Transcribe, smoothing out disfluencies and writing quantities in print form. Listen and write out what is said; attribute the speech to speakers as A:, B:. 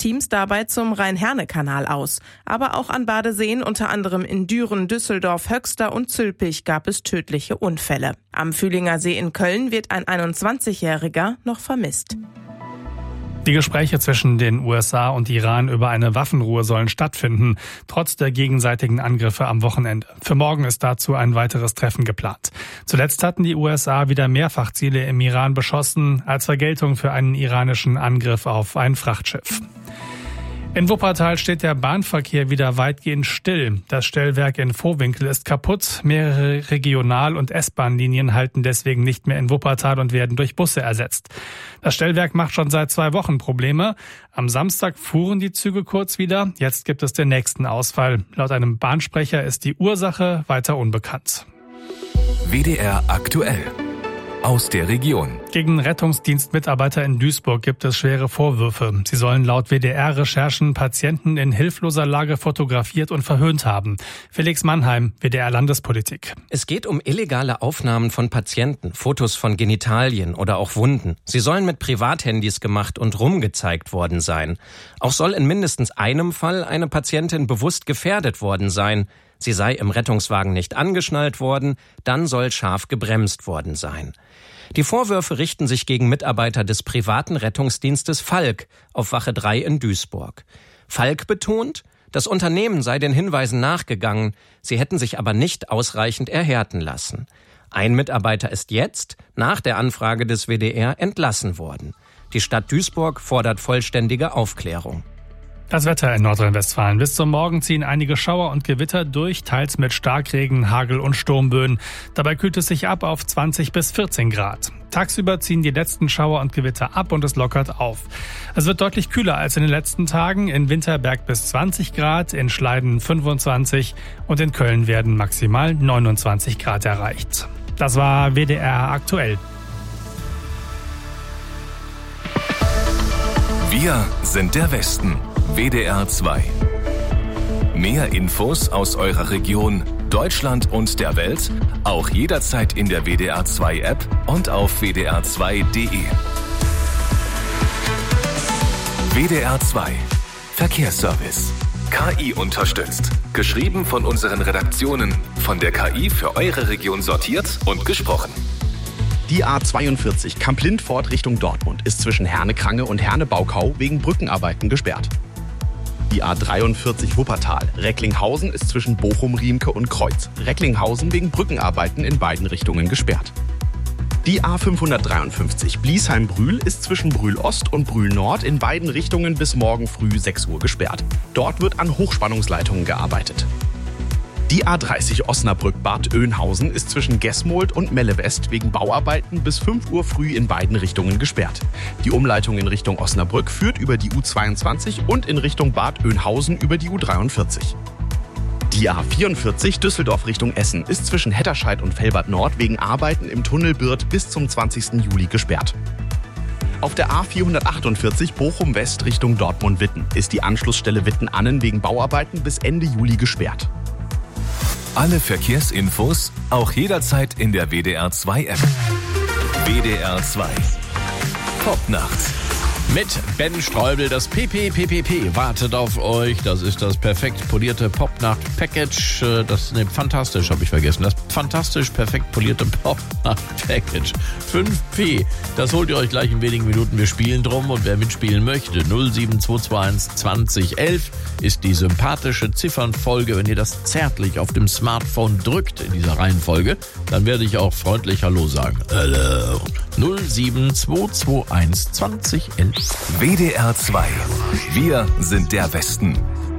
A: Rettungsteams dabei zum Rhein-Herne-Kanal aus. Aber auch an Badeseen, unter anderem in Düren, Düsseldorf, Höxter und Zülpich, gab es tödliche Unfälle. Am Fühlinger See in Köln wird ein 21-Jähriger noch vermisst.
B: Die Gespräche zwischen den USA und Iran über eine Waffenruhe sollen stattfinden, trotz der gegenseitigen Angriffe am Wochenende. Für morgen ist dazu ein weiteres Treffen geplant. Zuletzt hatten die USA wieder mehrfach Ziele im Iran beschossen, als Vergeltung für einen iranischen Angriff auf ein Frachtschiff. In Wuppertal steht der Bahnverkehr wieder weitgehend still. Das Stellwerk in Vohwinkel ist kaputt. Mehrere Regional- und S-Bahn-Linien halten deswegen nicht mehr in Wuppertal und werden durch Busse ersetzt. Das Stellwerk macht schon seit 2 Wochen Probleme. Am Samstag fuhren die Züge kurz wieder. Jetzt gibt es den nächsten Ausfall. Laut einem Bahnsprecher ist die Ursache weiter unbekannt.
C: WDR aktuell. Aus der Region.
B: Gegen Rettungsdienstmitarbeiter in Duisburg gibt es schwere Vorwürfe. Sie sollen laut WDR-Recherchen Patienten in hilfloser Lage fotografiert und verhöhnt haben. Felix Mannheim, WDR Landespolitik.
D: Es geht um illegale Aufnahmen von Patienten, Fotos von Genitalien oder auch Wunden. Sie sollen mit Privathandys gemacht und rumgezeigt worden sein. Auch soll in mindestens einem Fall eine Patientin bewusst gefährdet worden sein. Sie sei im Rettungswagen nicht angeschnallt worden, dann soll scharf gebremst worden sein. Die Vorwürfe richten sich gegen Mitarbeiter des privaten Rettungsdienstes Falk auf Wache 3 in Duisburg. Falk betont, das Unternehmen sei den Hinweisen nachgegangen, sie hätten sich aber nicht ausreichend erhärten lassen. Ein Mitarbeiter ist jetzt, nach der Anfrage des WDR, entlassen worden. Die Stadt Duisburg fordert vollständige Aufklärung.
B: Das Wetter in Nordrhein-Westfalen. Bis zum Morgen ziehen einige Schauer und Gewitter durch, teils mit Starkregen, Hagel und Sturmböen. Dabei kühlt es sich ab auf 20 bis 14 Grad. Tagsüber ziehen die letzten Schauer und Gewitter ab und es lockert auf. Es wird deutlich kühler als in den letzten Tagen. In Winterberg bis 20 Grad, in Schleiden 25 und in Köln werden maximal 29 Grad erreicht. Das war WDR aktuell.
C: Wir sind der Westen. WDR 2. Mehr Infos aus eurer Region, Deutschland und der Welt, auch jederzeit in der WDR 2 App und auf wdr2.de. WDR 2. Verkehrsservice. KI unterstützt. Geschrieben von unseren Redaktionen, von der KI für eure Region sortiert und gesprochen.
E: Die A42 Kamp-Lindfort Richtung Dortmund ist zwischen Herne-Krange und Herne-Baukau wegen Brückenarbeiten gesperrt. Die A43 Wuppertal Recklinghausen ist zwischen Bochum-Riemke und Kreuz. Recklinghausen wegen Brückenarbeiten in beiden Richtungen gesperrt. Die A553 Bliesheim-Brühl ist zwischen Brühl-Ost und Brühl-Nord in beiden Richtungen bis morgen früh 6 Uhr gesperrt. Dort wird an Hochspannungsleitungen gearbeitet. Die A30 Osnabrück-Bad Oeynhausen ist zwischen Gesmold und Melle-West wegen Bauarbeiten bis 5 Uhr früh in beiden Richtungen gesperrt. Die Umleitung in Richtung Osnabrück führt über die U22 und in Richtung Bad Oeynhausen über die U43. Die A44 Düsseldorf Richtung Essen ist zwischen Hetterscheid und Velbert Nord wegen Arbeiten im Tunnel Birth bis zum 20. Juli gesperrt. Auf der A448 Bochum West Richtung Dortmund-Witten ist die Anschlussstelle Witten-Annen wegen Bauarbeiten bis Ende Juli gesperrt.
C: Alle Verkehrsinfos auch jederzeit in der WDR 2 App. WDR 2. Popnacht.
F: Mit Ben Streubel, das PPPPP wartet auf euch. Das ist das perfekt polierte Popnacht-Package. Fantastisch, habe ich vergessen. Das fantastisch perfekt polierte Popnacht-Package. 5P, das holt ihr euch gleich in wenigen Minuten. Wir spielen drum und wer mitspielen möchte, 07221 2011 ist die sympathische Ziffernfolge. Wenn ihr das zärtlich auf dem Smartphone drückt in dieser Reihenfolge, dann werde ich auch freundlich Hallo sagen. Hallo. 07221 2011.
C: WDR 2. Wir sind der Westen.